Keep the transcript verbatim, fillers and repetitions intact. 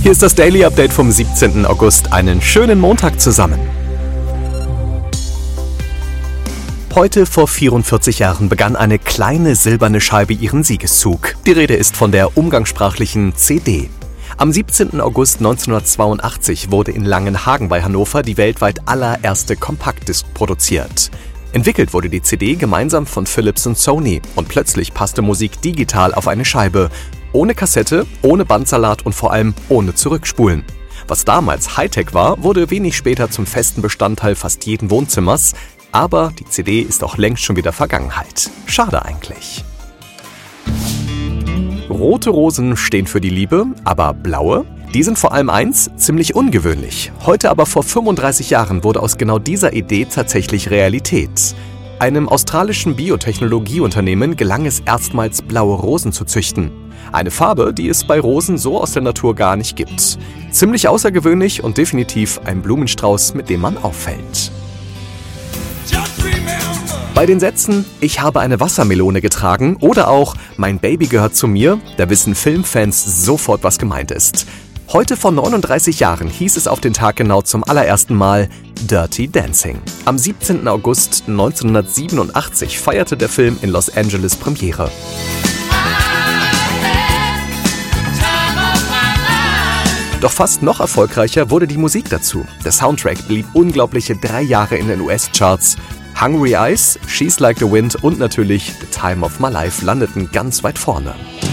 Hier ist das Daily Update vom siebzehnten August. Einen schönen Montag zusammen. Heute vor vierundvierzig Jahren begann eine kleine silberne Scheibe ihren Siegeszug. Die Rede ist von der umgangssprachlichen C D. Am siebzehnten August neunzehnhundertzweiundachtzig wurde in Langenhagen bei Hannover die weltweit allererste Kompaktdisk produziert. Entwickelt wurde die C D gemeinsam von Philips und Sony und plötzlich passte Musik digital auf eine Scheibe. Ohne Kassette, ohne Bandsalat und vor allem ohne Zurückspulen. Was damals Hightech war, wurde wenig später zum festen Bestandteil fast jeden Wohnzimmers. Aber die C D ist auch längst schon wieder Vergangenheit. Schade eigentlich. Rote Rosen stehen für die Liebe, aber blaue? Die sind vor allem eins, ziemlich ungewöhnlich. Heute aber vor fünfunddreißig Jahren wurde aus genau dieser Idee tatsächlich Realität. Einem australischen Biotechnologieunternehmen gelang es erstmals, blaue Rosen zu züchten. Eine Farbe, die es bei Rosen so aus der Natur gar nicht gibt. Ziemlich außergewöhnlich und definitiv ein Blumenstrauß, mit dem man auffällt. Bei den Sätzen „Ich habe eine Wassermelone getragen" oder auch „Mein Baby gehört zu mir", da wissen Filmfans sofort, was gemeint ist. Heute vor neununddreißig Jahren hieß es auf den Tag genau zum allerersten Mal Dirty Dancing. Am siebzehnten August neunzehnhundertsiebenundachtzig feierte der Film in Los Angeles Premiere. Doch fast noch erfolgreicher wurde die Musik dazu. Der Soundtrack blieb unglaubliche drei Jahre in den U S-Charts. Hungry Eyes, She's Like the Wind und natürlich The Time of My Life landeten ganz weit vorne.